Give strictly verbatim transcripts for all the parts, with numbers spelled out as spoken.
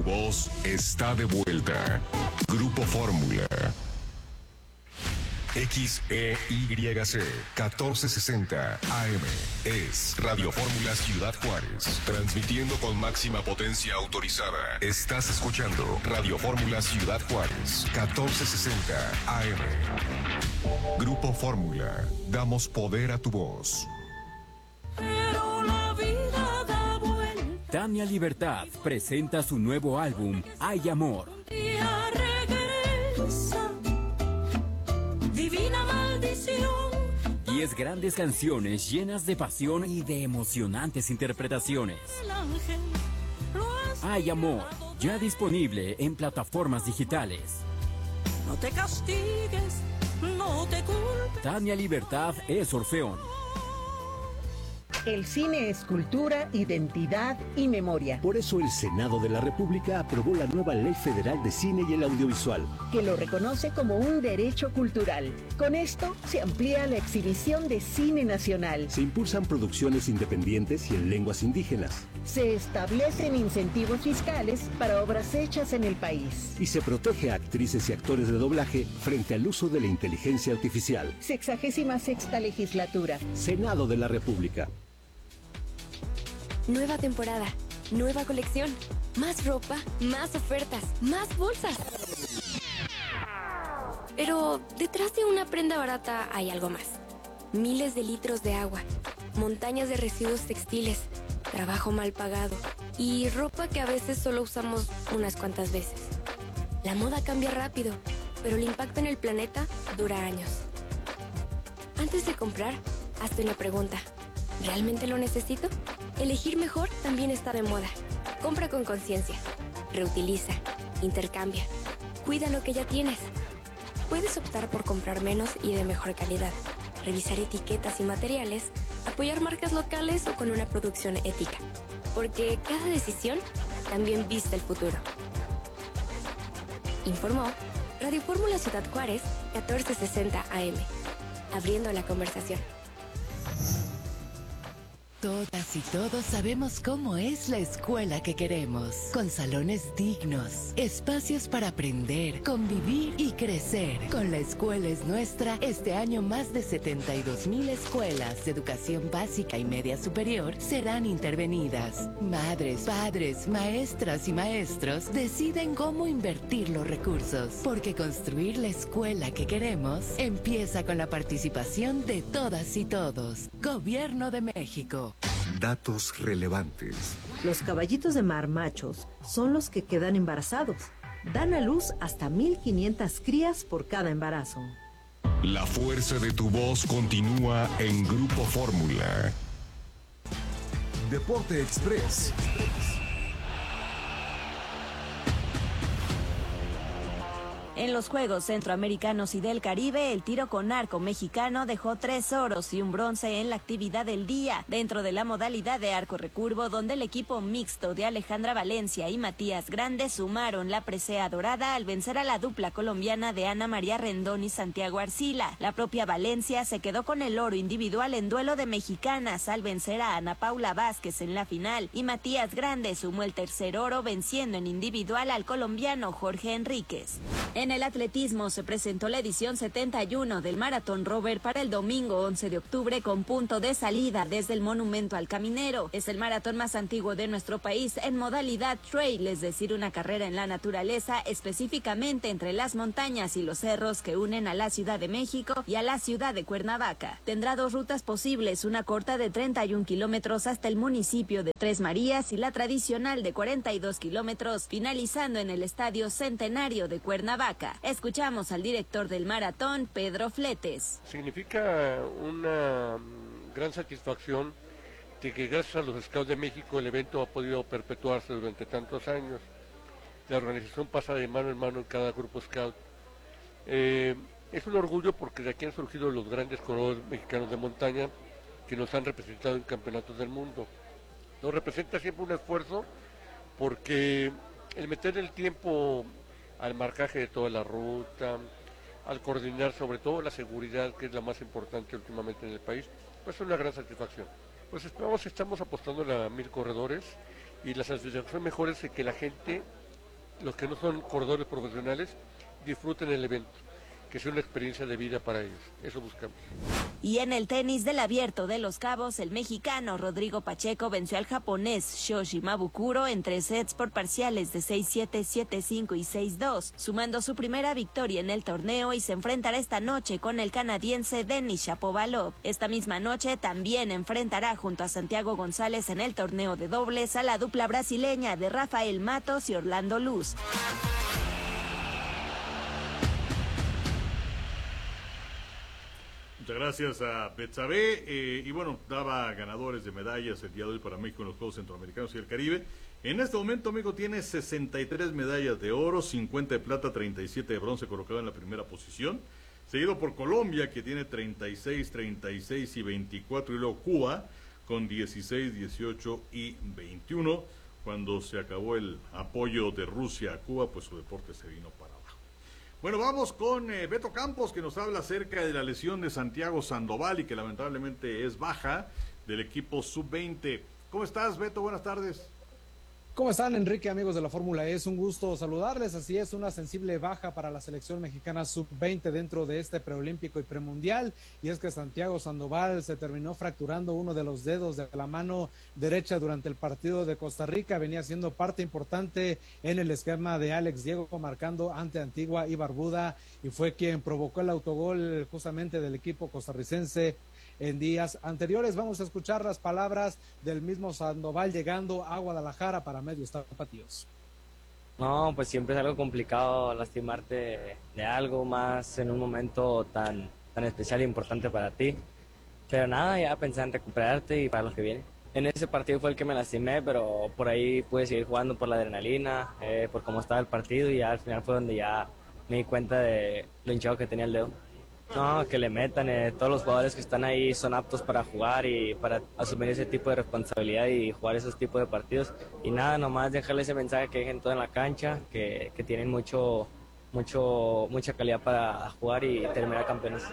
Voz está de vuelta. Grupo Fórmula. X E Y C catorce sesenta A M es Radio Fórmula Ciudad Juárez, transmitiendo con máxima potencia autorizada. Estás escuchando Radio Fórmula Ciudad Juárez, catorce sesenta A M. Grupo Fórmula, damos poder a tu voz. Pero la vida da vuelta. Tania Libertad presenta su nuevo álbum, Hay Amor. Un día regresa, divina maldición. Diez grandes canciones llenas de pasión y de emocionantes interpretaciones. El ángel lo ha Hay Amor, ya disponible en plataformas digitales. No te castigues, no te culpes. Tania Libertad es Orfeón. El cine es cultura, identidad y memoria. Por eso el Senado de la República aprobó la nueva Ley Federal de Cine y el Audiovisual, que lo reconoce como un derecho cultural. Con esto se amplía la exhibición de cine nacional. se impulsan producciones independientes y en lenguas indígenas, Se establecen incentivos fiscales para obras hechas en el país. y se protege a actrices y actores de doblaje frente al uso de la inteligencia artificial. Sexagésima sexta legislatura. Senado de la República. Nueva temporada, nueva colección, más ropa, más ofertas, más bolsas. Pero detrás de una prenda barata hay algo más. Miles de litros de agua, montañas de residuos textiles, trabajo mal pagado y ropa que a veces solo usamos unas cuantas veces. La moda cambia rápido, pero el impacto en el planeta dura años. Antes de comprar, hazte una pregunta. ¿Realmente lo necesito? Elegir mejor también está de moda. Compra con conciencia. Reutiliza. Intercambia. Cuida lo que ya tienes. Puedes optar por comprar menos y de mejor calidad. Revisar etiquetas y materiales. Apoyar marcas locales o con una producción ética. Porque cada decisión también viste el futuro. Informó Radio Fórmula Ciudad Juárez, catorce sesenta A M. Abriendo la conversación. Todas y todos sabemos cómo es la escuela que queremos, con salones dignos, espacios para aprender, convivir y crecer. Con La Escuela es Nuestra, este año más de setenta y dos mil escuelas de educación básica y media superior serán intervenidas. Madres, padres, maestras y maestros deciden cómo invertir los recursos, porque construir la escuela que queremos empieza con la participación de todas y todos. Gobierno de México. Datos relevantes. Los caballitos de mar machos son los que quedan embarazados. Dan a luz hasta mil quinientas crías por cada embarazo. La fuerza de tu voz continúa en Grupo Fórmula. Deporte Express. En los Juegos Centroamericanos y del Caribe, el tiro con arco mexicano dejó tres oros y un bronce en la actividad del día, dentro de la modalidad de arco recurvo, donde el equipo mixto de Alejandra Valencia y Matías Grande sumaron la presea dorada al vencer a la dupla colombiana de Ana María Rendón y Santiago Arcila. La propia Valencia se quedó con el oro individual en duelo de mexicanas al vencer a Ana Paula Vázquez en la final, y Matías Grande sumó el tercer oro venciendo en individual al colombiano Jorge Enríquez. En el atletismo se presentó la edición setenta y uno del Maratón Rover para el domingo once de octubre con punto de salida desde el Monumento al Caminero. Es el maratón más antiguo de nuestro país en modalidad trail, es decir, una carrera en la naturaleza, específicamente entre las montañas y los cerros que unen a la Ciudad de México y a la ciudad de Cuernavaca. Tendrá dos rutas posibles, una corta de treinta y un kilómetros hasta el municipio de Tres Marías y la tradicional de cuarenta y dos kilómetros, finalizando en el Estadio Centenario de Cuernavaca. Escuchamos al director del maratón, Pedro Fletes. Significa una gran satisfacción de que gracias a los Scouts de México el evento ha podido perpetuarse durante tantos años. La organización pasa de mano en mano en cada grupo Scout. Eh, es un orgullo porque de aquí han surgido los grandes corredores mexicanos de montaña que nos han representado en campeonatos del mundo. Nos representa siempre un esfuerzo porque el meter el tiempo al marcaje de toda la ruta, al coordinar sobre todo la seguridad, que es la más importante últimamente en el país, pues es una gran satisfacción. Pues esperamos, estamos apostando a mil corredores y la satisfacción mejor es que la gente los que no son corredores profesionales disfruten el evento, que sea una experiencia de vida para ellos. Eso buscamos. Y en el tenis del Abierto de Los Cabos, el mexicano Rodrigo Pacheco venció al japonés Shoshi Mabukuro en tres sets por parciales de seis siete, siete cinco y seis dos, sumando su primera victoria en el torneo, y se enfrentará esta noche con el canadiense Denis Shapovalov. Esta misma noche también enfrentará junto a Santiago González en el torneo de dobles a la dupla brasileña de Rafael Matos y Orlando Luz. Muchas gracias a Betsabe, eh, y bueno, daba ganadores de medallas el día de hoy para México en los Juegos Centroamericanos y el Caribe. En este momento México tiene sesenta y tres medallas de oro, cincuenta de plata, treinta y siete de bronce, colocado en la primera posición, seguido por Colombia, que tiene treinta y seis, treinta y seis y veinticuatro, y luego Cuba con dieciséis, dieciocho y veintiuno. Cuando se acabó el apoyo de Rusia a Cuba, pues su deporte se vino para abajo. Bueno, vamos con eh, Beto Campos, que nos habla acerca de la lesión de Santiago Sandoval y que lamentablemente es baja del equipo sub veinte. ¿Cómo estás, Beto? Buenas tardes. ¿Cómo están, Enrique, amigos de la Fórmula E? Es un gusto saludarles. Así es, una sensible baja para la selección mexicana sub veinte dentro de este preolímpico y premundial, y es que Santiago Sandoval se terminó fracturando uno de los dedos de la mano derecha durante el partido de Costa Rica. Venía siendo parte importante en el esquema de Alex Diego, marcando ante Antigua y Barbuda, y fue quien provocó el autogol justamente del equipo costarricense en días anteriores. Vamos a escuchar las palabras del mismo Sandoval llegando a Guadalajara para Medios Tapatíos. No, pues siempre es algo complicado lastimarte de, de algo, más en un momento tan, tan especial e importante para ti. Pero nada, ya pensé en recuperarte y para lo que viene. En ese partido fue el que me lastimé, pero por ahí pude seguir jugando por la adrenalina, eh, por cómo estaba el partido, y ya al final fue donde ya me di cuenta de lo hinchado que tenía el dedo. No, que le metan, eh, todos los jugadores que están ahí son aptos para jugar y para asumir ese tipo de responsabilidad y jugar esos tipos de partidos. Y nada, nomás dejarle ese mensaje, que dejen todo en la cancha, que, que tienen mucho, mucho, mucha calidad para jugar y terminar campeones.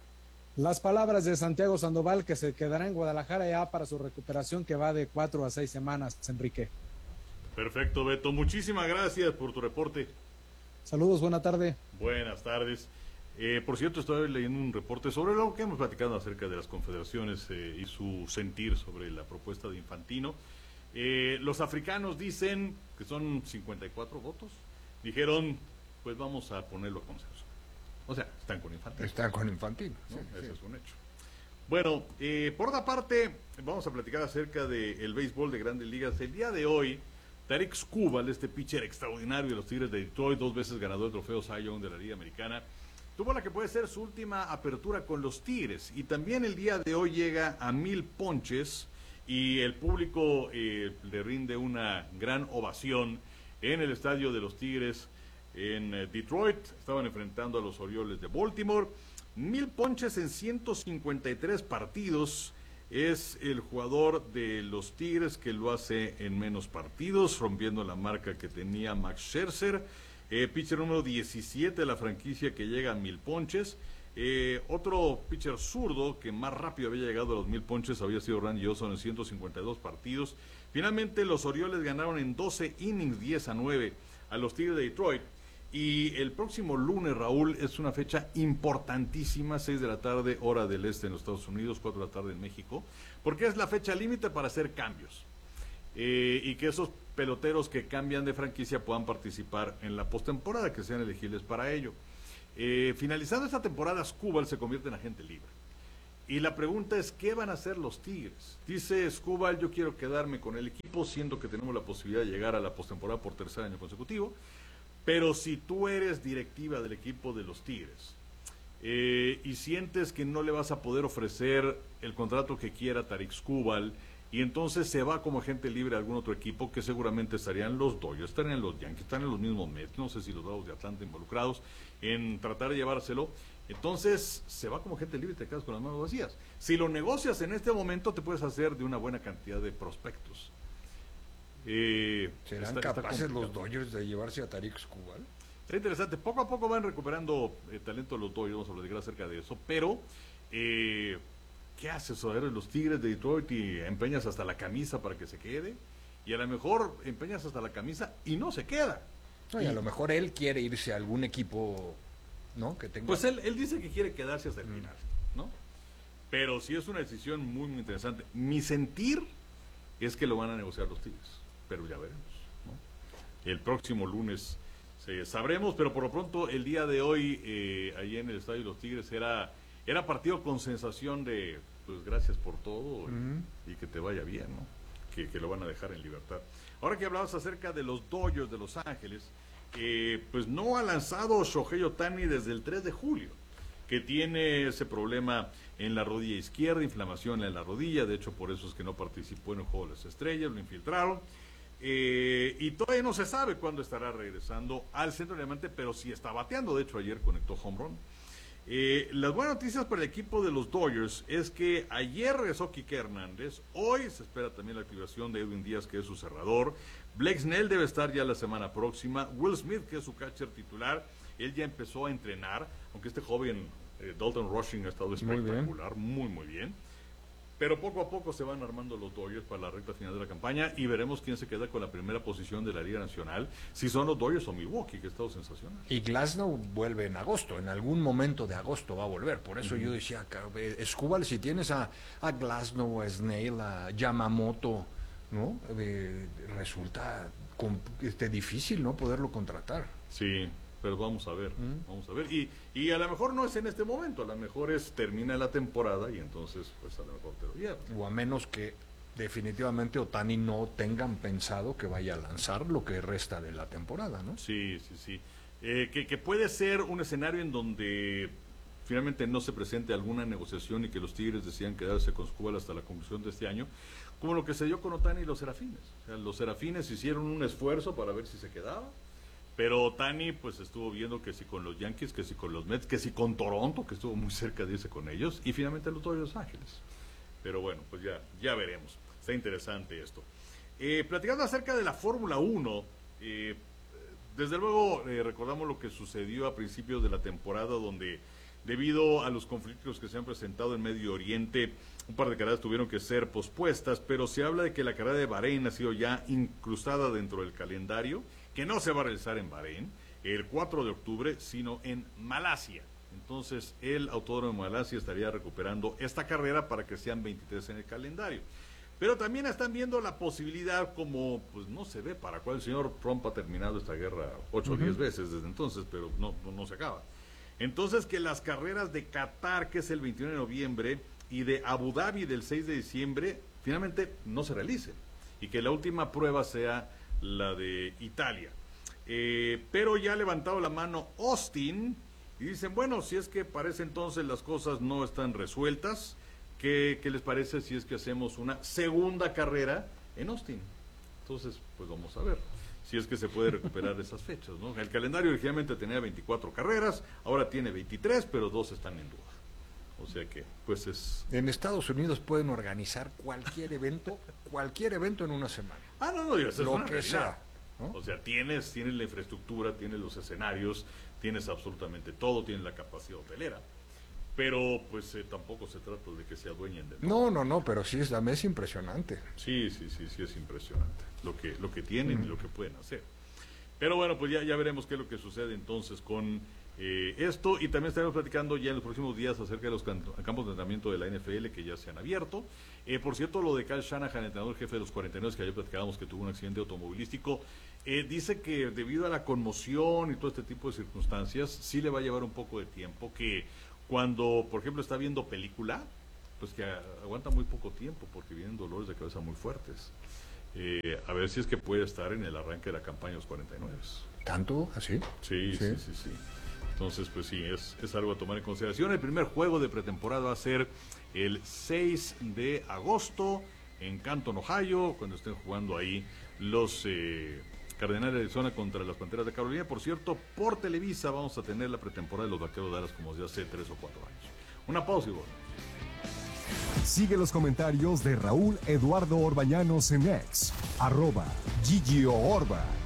Las palabras de Santiago Sandoval, que se quedará en Guadalajara ya para su recuperación, que va de cuatro a seis semanas, Enrique. Perfecto, Beto. Muchísimas gracias por tu reporte. Saludos, buena tarde. Buenas tardes. Eh, por cierto, estoy leyendo un reporte sobre lo que hemos platicado acerca de las confederaciones eh, y su sentir sobre la propuesta de Infantino. Eh, los africanos dicen que son cincuenta y cuatro votos. Dijeron, pues vamos a ponerlo a consenso. O sea, están con Infantino. Están con Infantino, ¿no? sí, Ese sí. es un hecho. Bueno, eh, por otra parte, vamos a platicar acerca del béisbol de Grandes Ligas. El día de hoy, Tarik Skubal, este pitcher extraordinario de los Tigres de Detroit, dos veces ganador del trofeo Cy Young de la Liga Americana, tuvo la que puede ser su última apertura con los Tigres, y también el día de hoy llega a mil ponches y el público eh, le rinde una gran ovación en el estadio de los Tigres en eh, Detroit. Estaban enfrentando a los Orioles de Baltimore. Mil ponches en ciento cincuenta y tres partidos. Es el jugador de los Tigres que lo hace en menos partidos, rompiendo la marca que tenía Max Scherzer. Eh, pitcher número diecisiete de la franquicia que llega a mil ponches. Eh, otro pitcher zurdo que más rápido había llegado a los mil ponches había sido Randy Johnson en ciento cincuenta y dos partidos. Finalmente los Orioles ganaron en doce innings, diez a nueve a los Tigres de Detroit. Y el próximo lunes, Raúl, es una fecha importantísima, seis de la tarde, hora del este en los Estados Unidos, cuatro de la tarde en México, porque es la fecha límite para hacer cambios. Eh, y que esos peloteros que cambian de franquicia puedan participar en la postemporada, que sean elegibles para ello. Eh, finalizando esta temporada, Skubal se convierte en agente libre. Y la pregunta es, ¿qué van a hacer los Tigres? Dice Skubal, yo quiero quedarme con el equipo, siendo que tenemos la posibilidad de llegar a la postemporada por tercer año consecutivo, pero si tú eres directiva del equipo de los Tigres eh, y sientes que no le vas a poder ofrecer el contrato que quiera Tarik Skubal, y entonces se va como agente libre a algún otro equipo, que seguramente estarían los Dodgers, estarían los Yankees, estarían los mismos Mets, no sé si los Bravos de Atlanta involucrados en tratar de llevárselo. Entonces se va como agente libre y te quedas con las manos vacías. Si lo negocias en este momento, te puedes hacer de una buena cantidad de prospectos. Eh, ¿Serán está, capaces está los Dodgers de llevarse a Tarik Skubal? Está interesante. Poco a poco van recuperando eh, talento los Dodgers, vamos a platicar acerca de eso, pero eh, ¿qué haces? O eres los Tigres de Detroit y empeñas hasta la camisa para que se quede, y a lo mejor empeñas hasta la camisa y no se queda. No, y a lo mejor él quiere irse a algún equipo, ¿no? Que tenga... Pues él, él dice que quiere quedarse hasta el final, ¿no? Pero sí es una decisión muy, muy interesante. Mi sentir es que lo van a negociar los Tigres, pero ya veremos, ¿no? El próximo lunes se sabremos, pero por lo pronto el día de hoy, eh, allí en el Estadio de los Tigres, era, era partido con sensación de, pues gracias por todo y, uh-huh. y que te vaya bien, ¿no? Que, que lo van a dejar en libertad. Ahora que hablabas acerca de los Dodgers de Los Ángeles, eh, pues no ha lanzado Shohei Ohtani desde el tres de julio, que tiene ese problema en la rodilla izquierda, inflamación en la rodilla, de hecho por eso es que no participó en el Juego de las Estrellas, lo infiltraron, eh, y todavía no se sabe cuándo estará regresando al centro de diamante, pero sí está bateando, de hecho ayer conectó home run. Eh, las buenas noticias para el equipo de los Dodgers es que ayer regresó Quique Hernández, hoy se espera también la activación de Edwin Díaz, que es su cerrador, Blake Snell debe estar ya la semana próxima, Will Smith, que es su catcher titular, él ya empezó a entrenar, aunque este joven eh, Dalton Rushing ha estado espectacular, muy, muy muy bien, pero poco a poco se van armando los Dodgers para la recta final de la campaña y veremos quién se queda con la primera posición de la Liga Nacional, si son los Dodgers o Milwaukee, que ha estado sensacional. Y Glasnow vuelve en agosto, en algún momento de agosto va a volver, por eso uh-huh. yo decía, Escúbal, si tienes a, a Glasnow, a Snell, a Yamamoto, ¿no? Eh, resulta con, este, difícil, ¿no? Poderlo contratar. Sí, pero vamos a ver, ¿Mm? vamos a ver. Y, y a lo mejor no es en este momento, a lo mejor es termina la temporada y entonces pues a lo mejor te lo llevan. O a menos que definitivamente Ohtani no tengan pensado que vaya a lanzar lo que resta de la temporada, ¿no? Sí, sí, sí. Eh, que, que puede ser un escenario en donde finalmente no se presente alguna negociación y que los Tigres decidan quedarse con Escúbal hasta la conclusión de este año, como lo que se dio con Ohtani y los Serafines. O sea, los Serafines hicieron un esfuerzo para ver si se quedaba, pero Ohtani pues estuvo viendo que si con los Yankees, que si con los Mets, que si con Toronto, que estuvo muy cerca de irse con ellos, y finalmente los Dodgers de Los Ángeles. Pero bueno, pues ya, ya veremos. Está interesante esto. Eh, platicando acerca de la Fórmula uno, eh, desde luego eh, recordamos lo que sucedió a principios de la temporada, donde debido a los conflictos que se han presentado en Medio Oriente, un par de carreras tuvieron que ser pospuestas, pero se habla de que la carrera de Bahrein ha sido ya incrustada dentro del calendario, que no se va a realizar en Bahrein el cuatro de octubre, sino en Malasia. Entonces el Autódromo de Malasia estaría recuperando esta carrera para que sean veintitrés en el calendario. Pero también están viendo la posibilidad, como pues no se ve para cuál el señor Trump ha terminado esta guerra ocho o diez veces desde entonces, pero no, no, no se acaba. Entonces que las carreras de Qatar, que es el veintiuno de noviembre, y de Abu Dhabi del seis de diciembre, finalmente no se realicen. Y que la última prueba sea la de Italia. Eh, pero ya ha levantado la mano Austin y dicen, bueno, si es que parece entonces las cosas no están resueltas, ¿qué, qué les parece si es que hacemos una segunda carrera en Austin? Entonces, pues vamos a ver si es que se puede recuperar esas fechas, ¿no? El calendario originalmente tenía veinticuatro carreras, ahora tiene veintitrés, pero dos están en duda. O sea que, pues es... En Estados Unidos pueden organizar cualquier evento, cualquier evento en una semana. Ah, no, no, eso es lo una que realidad, sea, ¿no? O sea, tienes, tienes la infraestructura, tienes los escenarios, tienes absolutamente todo, tienes la capacidad hotelera. Pero, pues, eh, tampoco se trata de que se adueñen de... No, no, no, pero sí es, es impresionante. Sí, sí, sí, sí es impresionante lo que, lo que tienen mm. y lo que pueden hacer. Pero bueno, pues ya, ya veremos qué es lo que sucede entonces con... Eh, esto, y también estaremos platicando ya en los próximos días acerca de los campos de entrenamiento de la N F L que ya se han abierto. Eh, por cierto, lo de Kyle Shanahan, entrenador jefe de los cuarenta y nueve, que ayer platicábamos que tuvo un accidente automovilístico, eh, dice que debido a la conmoción y todo este tipo de circunstancias, sí le va a llevar un poco de tiempo, que cuando, por ejemplo, está viendo película, pues que aguanta muy poco tiempo porque vienen dolores de cabeza muy fuertes. Eh, a ver si es que puede estar en el arranque de la campaña de los cuarenta y nueve. ¿Tanto? ¿Así? Sí, sí, sí, sí, sí. Entonces, pues sí, es, es algo a tomar en consideración. El primer juego de pretemporada va a ser el seis de agosto en Canton, Ohio, cuando estén jugando ahí los eh, Cardenales de Arizona contra las Panteras de Carolina. Por cierto, por Televisa vamos a tener la pretemporada de los Vaqueros de Dallas como desde hace tres o cuatro años. Una pausa y volvemos. Sigue los comentarios de Raúl Eduardo Orbañanos en X, arroba Gigio Orba.